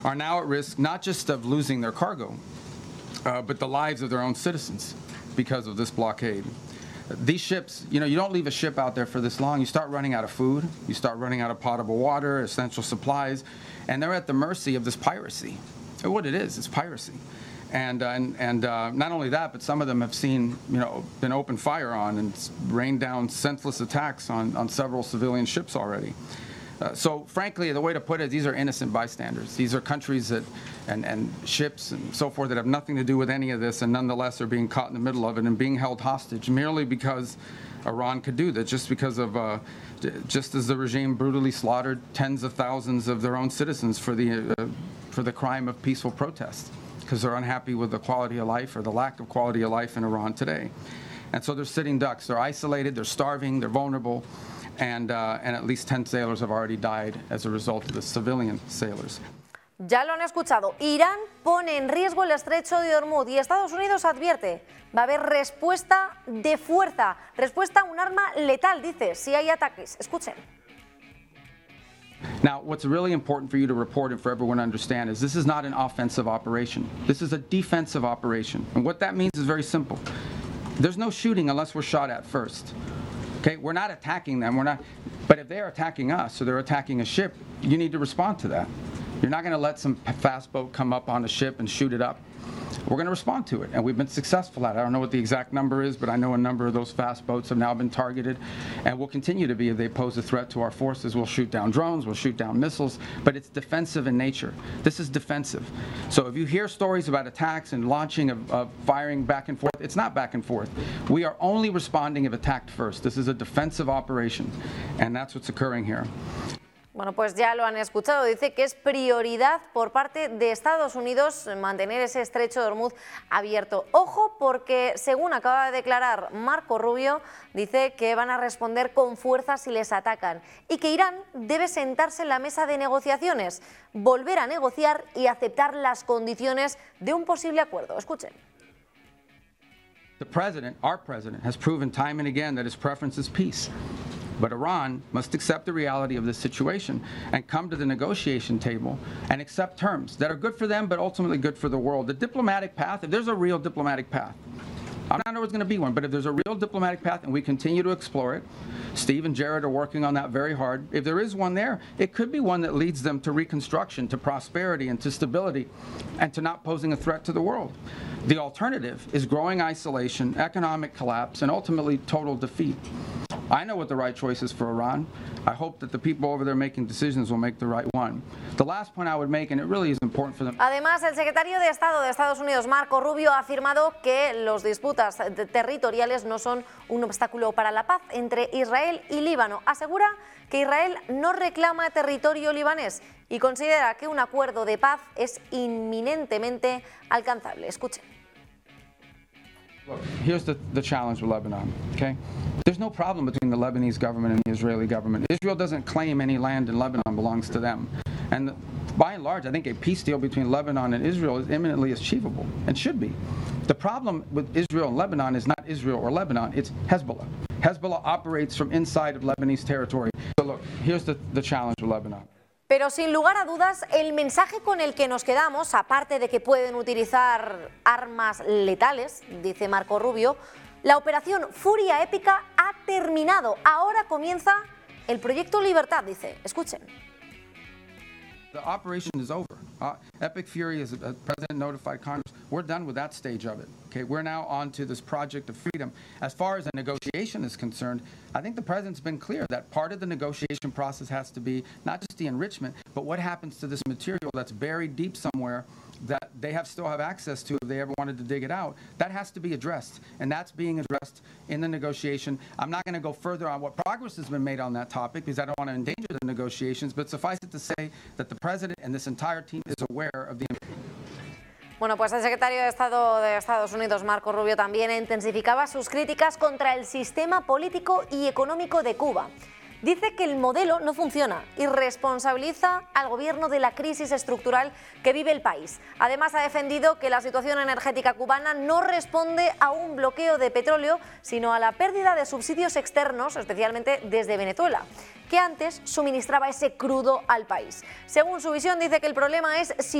are now at risk not just of losing their cargo, but the lives of their own citizens because of this blockade. These ships, you don't leave a ship out there for this long. You start running out of food, you start running out of potable water, essential supplies, and they're at the mercy of this piracy. And what it is, it's piracy. And not only that, but some of them have seen, been opened fire on and rained down senseless attacks on several civilian ships already. So frankly, the way to put it, these are innocent bystanders. These are countries that, and ships and so forth that have nothing to do with any of this and nonetheless are being caught in the middle of it and being held hostage merely because Iran could do that, just as the regime brutally slaughtered tens of thousands of their own citizens for the crime of peaceful protest because they're unhappy with the quality of life or the lack of quality of life in Iran today. And so they're sitting ducks. They're isolated, they're starving, they're vulnerable. And at least 10 sailors have already died as a result of the civilian sailors. Ya lo han escuchado. Irán pone en riesgo el estrecho de Hormuz y Estados Unidos advierte, va a haber respuesta de fuerza, respuesta a un arma letal, dice, si hay ataques. Escuchen. Now, what's really important for you to report and for everyone to understand is this is not an offensive operation. This is a defensive operation. And what that means is very simple. There's no shooting unless we're shot at first. Okay, we're not attacking them, but if they're attacking us or they're attacking a ship, you need to respond to that. You're not going to let some fast boat come up on a ship and shoot it up. We're going to respond to it, and we've been successful at it. I don't know what the exact number is, but I know a number of those fast boats have now been targeted, and will continue to be if they pose a threat to our forces. We'll shoot down drones, we'll shoot down missiles, but it's defensive in nature. This is defensive. So if you hear stories about attacks and launching of firing back and forth, it's not back and forth. We are only responding if attacked first. This is a defensive operation, and that's what's occurring here. Bueno, pues ya lo han escuchado, dice que es prioridad por parte de Estados Unidos mantener ese estrecho de Hormuz abierto. Ojo, porque según acaba de declarar Marco Rubio, dice que van a responder con fuerza si les atacan y que Irán debe sentarse en la mesa de negociaciones, volver a negociar y aceptar las condiciones de un posible acuerdo. Escuchen. The president, our president, has proven time and again that his preference is peace. But Iran must accept the reality of this situation and come to the negotiation table and accept terms that are good for them but ultimately good for the world. The diplomatic path, if there's a real diplomatic path, I don't know there's going to be one, but if there's a real diplomatic path and we continue to explore it, Steve and Jared are working on that very hard. If there is one there, it could be one that leads them to reconstruction, to prosperity and to stability and to not posing a threat to the world. The alternative is growing isolation, economic collapse, and ultimately total defeat. I know what the right choice is for Iran. I hope that the people over there making decisions will make the right one. The last point I would make, and it really is important for them. Además, el secretario de Estado de Estados Unidos, Marco Rubio, ha afirmado que las disputas territoriales no son un obstáculo para la paz entre Israel y Líbano. Asegura que Israel no reclama territorio libanés y considera que un acuerdo de paz es inminentemente alcanzable. Escuchen. Look, here's the challenge with Lebanon, okay? There's no problem between the Lebanese government and the Israeli government. Israel doesn't claim any land in Lebanon belongs to them. And by and large, I think a peace deal between Lebanon and Israel is imminently achievable and should be. The problem with Israel and Lebanon is not Israel or Lebanon, it's Hezbollah. Hezbollah operates from inside of Lebanese territory. So look, here's the challenge with Lebanon. Pero sin lugar a dudas, el mensaje con el que nos quedamos, aparte de que pueden utilizar armas letales, dice Marco Rubio, la operación Furia Épica ha terminado. Ahora comienza el proyecto Libertad, dice. Escuchen. The operation is over. Epic Fury, as the President notified Congress, we're done with that stage of it. Okay, we're now on to this project of freedom. As far as the negotiation is concerned, I think the President's been clear that part of the negotiation process has to be not just the enrichment, but what happens to this material that's buried deep somewhere that they still have access to if they ever wanted to dig it out. That has to be addressed, and that's being addressed in the negotiation. I'm not going to go further on what progress has been made on that topic because I don't want to endanger the negotiations, but suffice it to say that the President and this entire team is aware of the... Bueno, pues el secretario de Estado de Estados Unidos, Marco Rubio, también intensificaba sus críticas contra el sistema político y económico de Cuba. Dice que el modelo no funciona y responsabiliza al gobierno de la crisis estructural que vive el país. Además, ha defendido que la situación energética cubana no responde a un bloqueo de petróleo, sino a la pérdida de subsidios externos, especialmente desde Venezuela, que antes suministraba ese crudo al país. Según su visión, dice que el problema es si